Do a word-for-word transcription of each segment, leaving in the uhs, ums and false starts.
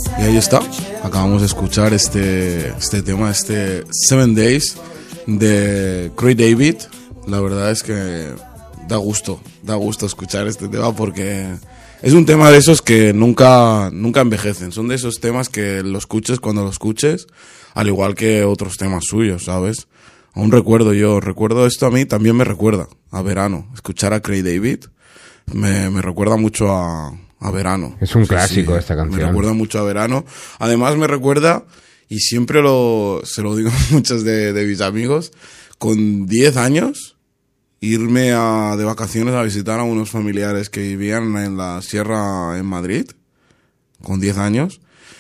Y ahí está, acabamos de escuchar este, este tema, este Seven Days de Craig David. La verdad es que da gusto, da gusto escuchar este tema porque es un tema de esos que nunca, nunca envejecen. Son de esos temas que lo escuches cuando lo escuches, al igual que otros temas suyos, ¿sabes? Aún recuerdo yo, recuerdo esto a mí, también me recuerda a verano. Escuchar a Craig David me, me recuerda mucho a, a verano. Es un sí, clásico sí, esta canción. Me recuerda mucho a verano. Además me recuerda, y siempre lo, se lo digo a muchos de, de mis amigos, con diez años, irme a, de vacaciones a visitar a unos familiares que vivían en la sierra en Madrid, con diez años,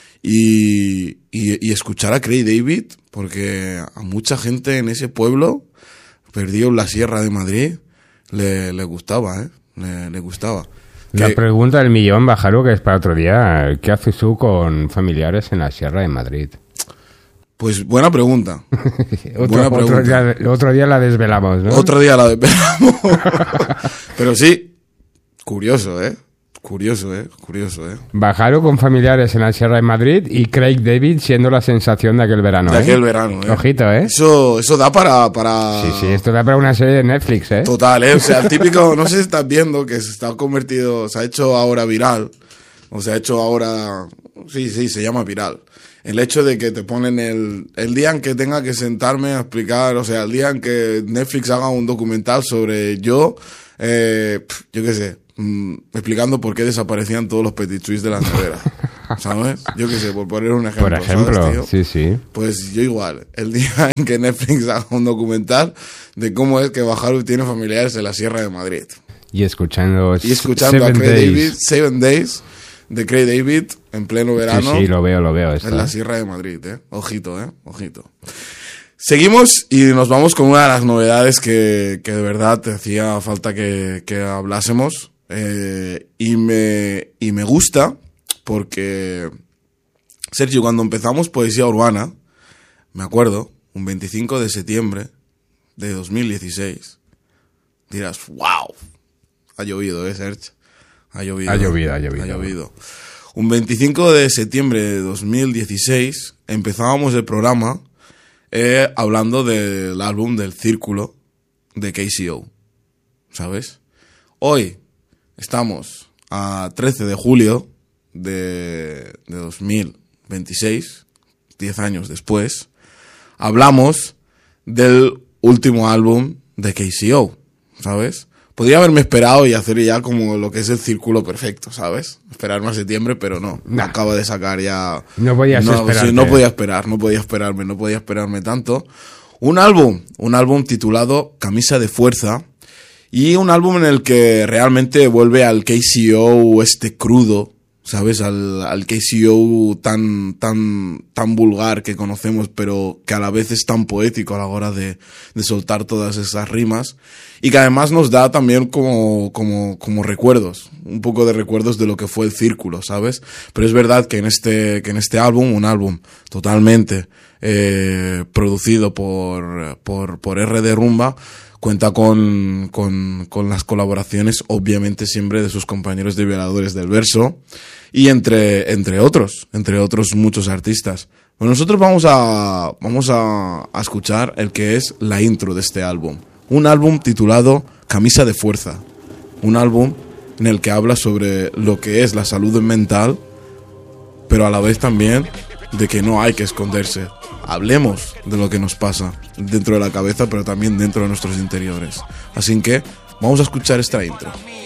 y, y, y escuchar a Craig David, porque a mucha gente en ese pueblo, perdido en la sierra de Madrid, le, le gustaba, ¿eh? Le, le gustaba. La que, pregunta del millón, Bajaro, que es para otro día, ¿qué haces tú con familiares en la sierra de Madrid? Pues buena pregunta. otro, buena pregunta. Otro, día, otro día la desvelamos, ¿no? Otro día la desvelamos. Pero sí, curioso, ¿eh? Curioso, ¿eh? Curioso, ¿eh? Bajaro con familiares en la sierra de Madrid y Craig David siendo la sensación de aquel verano, De ¿eh? aquel verano, ¿eh? Ojito, ¿eh? Eso, eso da para, para... Sí, sí, esto da para una serie de Netflix, ¿eh? Total, ¿eh? O sea, el típico, no sé si estás viendo que se está convertido, se ha hecho ahora viral, o se ha hecho ahora, sí, sí, se llama viral. El hecho de que te ponen el, el día en que tenga que sentarme a explicar, o sea, el día en que Netflix haga un documental sobre yo, eh, yo qué sé, mmm, explicando por qué desaparecían todos los petit suisse de la nevera, ¿sabes? Yo qué sé, por poner un ejemplo. Por ejemplo, ¿sabes, tío? sí, sí. Pues yo igual, el día en que Netflix haga un documental de cómo es que Bajaru tiene familiares en la Sierra de Madrid. Y escuchando, y escuchando Seven a Craig Days. David, Seven Days, de Craig David, en pleno verano. Sí, sí, lo veo, lo veo. Esto, en la ¿eh? Sierra de Madrid, ¿eh? Ojito, ¿eh? Ojito. Seguimos y nos vamos con una de las novedades que, que de verdad te hacía falta que, que hablásemos. Eh, y, me, y me gusta porque, Sergio, cuando empezamos Poesía Urbana, me acuerdo, un veinticinco de septiembre de dos mil dieciséis, dirás, wow, ha llovido, ¿eh, Sergio? Ha llovido. Ha llovido, ha llovido. Ha llovido. Un veinticinco de septiembre de dos mil dieciséis empezábamos el programa eh, hablando del álbum del Círculo de K C O, ¿sabes? Hoy estamos a trece de julio de, de dos mil veintiséis, diez años después, hablamos del último álbum de K C O, ¿sabes? Podría haberme esperado y hacer ya como lo que es el círculo perfecto, ¿sabes? Esperarme a septiembre, pero no. Nah. Acabo de sacar ya... No podías no, esperarte. sí, no podía esperar, no podía esperarme, no podía esperarme tanto. Un álbum, un álbum titulado Camisa de Fuerza, y un álbum en el que realmente vuelve al K C O este crudo, ¿sabes? Al, al K C O tan, tan, tan vulgar que conocemos, pero que a la vez es tan poético a la hora de, de soltar todas esas rimas. Y que además nos da también como, como, como recuerdos, un poco de recuerdos de lo que fue el Círculo, ¿sabes? Pero es verdad que en este, que en este álbum, un álbum totalmente, eh, producido por, por, por R D Rumba, cuenta con, con, con las colaboraciones, obviamente siempre de sus compañeros de Violadores del Verso, y entre, entre otros, entre otros muchos artistas. Bueno, nosotros vamos a, vamos a, a escuchar el que es la intro de este álbum. Un álbum titulado Camisa de Fuerza. Un álbum en el que habla sobre lo que es la salud mental, pero a la vez también de que no hay que esconderse. Hablemos de lo que nos pasa dentro de la cabeza, pero también dentro de nuestros interiores. Así que vamos a escuchar esta intro.